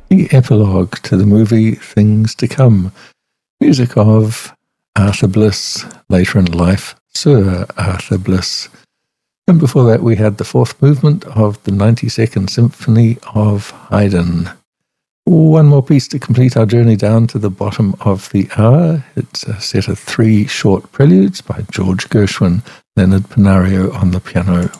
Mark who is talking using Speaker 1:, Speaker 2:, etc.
Speaker 1: the epilogue to the movie Things to Come, music of Arthur Bliss, later in life Sir Arthur Bliss. And before that we had the fourth movement of the 92nd Symphony of Haydn. One more piece to complete our journey down to the bottom of the hour. It's a set of 3 short preludes by George Gershwin, Leonard Panario on the piano.